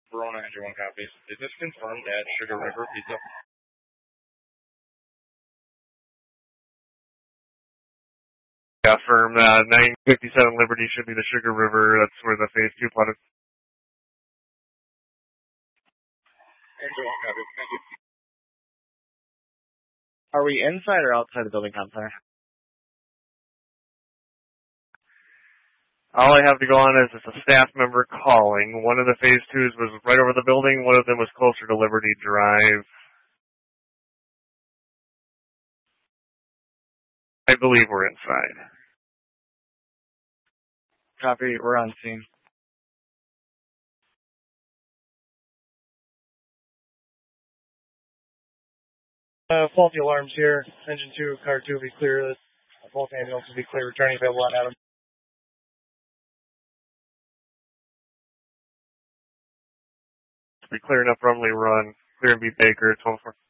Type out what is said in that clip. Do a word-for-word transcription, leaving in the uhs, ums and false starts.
Verona Engine one copies. Is this confirmed at Sugar River Pizza? Yeah, firm. Uh, nine fifty-seven Liberty should be the Sugar River. That's where the phase two plot is. Engine one copy. Thank you. Are we inside or outside the building complex? All I have to go on is it's a staff member calling. One of the phase twos was right over the building. One of them was closer to Liberty Drive. I believe we're inside. Copy. We're on scene. Uh, faulty alarms here. Engine two, car two will be clear. Both ambulances will be clear. Returning available on Adam. Be clear enough runway run. Clear and be Baker. twelve four.